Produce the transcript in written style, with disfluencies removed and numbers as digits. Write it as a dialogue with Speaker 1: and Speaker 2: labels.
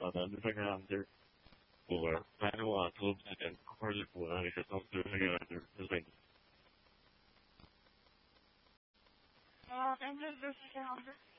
Speaker 1: 있다라는 생각을 보고요. 사회와 도움되는 커플을 보호하기 위해서 해결할 수 있습니다.
Speaker 2: Thank you, this is your